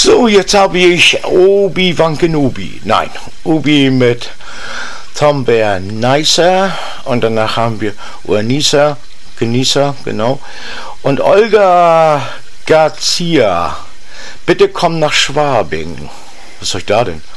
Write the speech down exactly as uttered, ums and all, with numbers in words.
So, jetzt habe ich Obi-Wan Kenobi. Nein, Obi mit Tom Bear Nicer und danach haben wir Uranisa, Genießer, genau. Und Olga Garcia. Bitte komm nach Schwabing. Was soll ich da denn?